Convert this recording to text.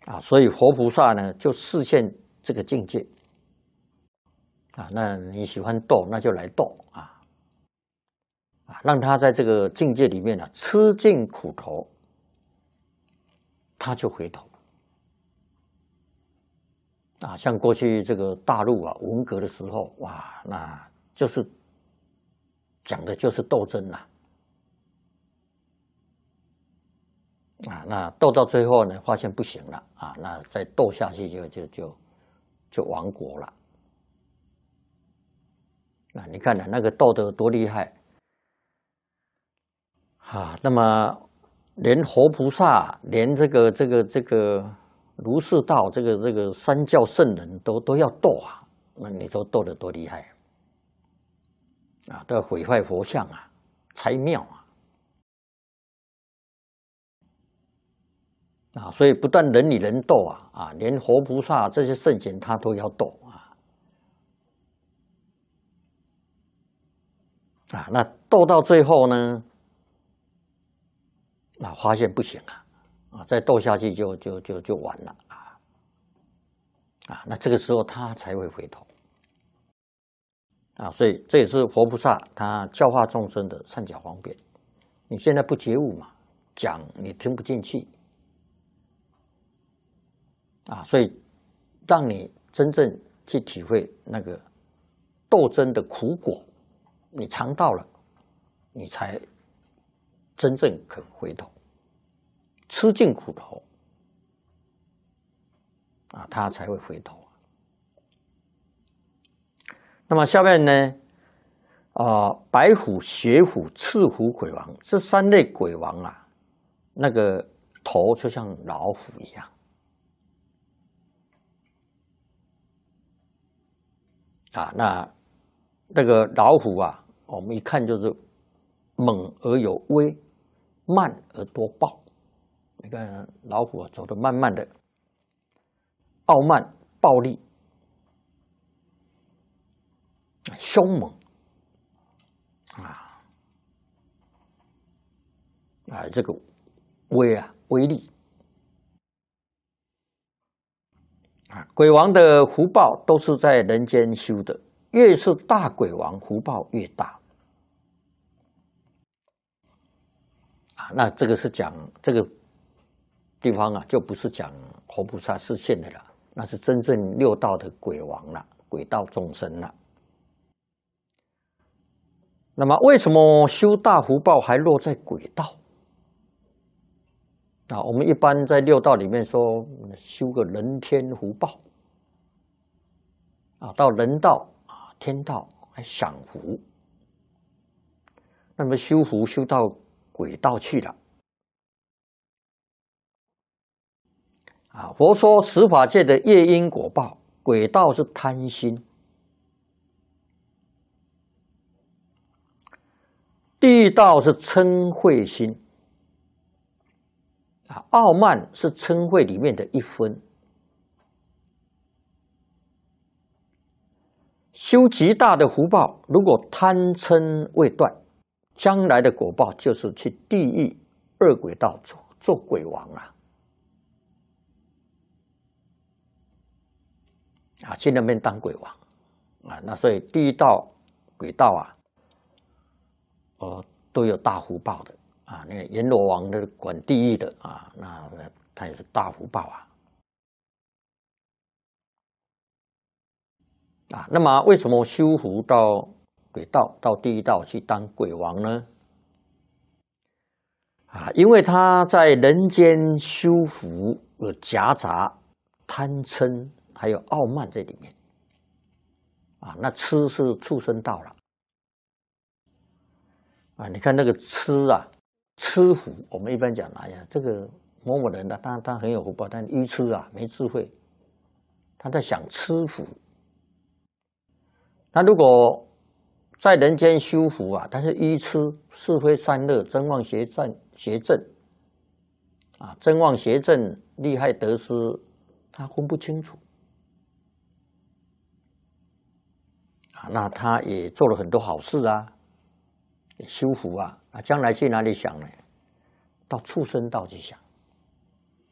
所以活菩萨呢就示现这个境界那你喜欢斗，那就来斗让他在这个境界里面吃尽苦头，他就回头像过去这个大陆文革的时候，那就是讲的就是斗争那斗到最后呢，发现不行了那再斗下去就亡国了你看那个斗得多厉害那么连活菩萨，连这个儒释道这个三教圣人都要斗那你说斗得多厉害都要毁坏佛像拆庙所以不但人与人斗连活菩萨这些圣贤他都要斗那斗到最后呢，发现不行再斗下去就完了那这个时候他才会回头所以这也是活菩萨他教化众生的善巧方便。你现在不觉悟嘛，讲你听不进去所以让你真正去体会那个斗争的苦果，你尝到了，你才真正肯回头，吃尽苦头他才会回头。那么下面呢白虎、雪虎、赤虎鬼王这三类鬼王那个头就像老虎一样那个老虎我们一看就是猛而有威，慢而多暴。你看老虎走得慢慢的，傲慢暴力凶猛这个威力鬼王的福报都是在人间修的，越是大鬼王福报越大那这个是讲这个地方就不是讲活菩萨示现的了，那是真正六道的鬼王了，鬼道众生了。那么为什么修大福报还落在鬼道我们一般在六道里面说修个人天福报到人道天道还享福，那么修福修到鬼道去了佛说十法界的业因果报，鬼道是贪心，地狱道是嗔恚心傲慢是嗔恚里面的一分。修极大的福报，如果贪嗔未断，将来的果报就是去地狱恶鬼道做鬼王去那边当鬼王那所以地狱道、鬼道都有大福报的那个阎罗王的管地狱的那他也是大福报那么为什么修福到鬼道、到地狱道去当鬼王呢？因为他在人间修福有夹杂贪嗔还有傲慢在里面那痴是畜生道了你看那个痴福，我们一般讲这个某某人他很有福报，但愚痴没智慧，他在想痴福。那如果在人间修福但是愚痴、是非善恶、真妄邪正真妄邪正、利害得失，他分不清楚那他也做了很多好事也修福将来去哪里想呢？到畜生道去想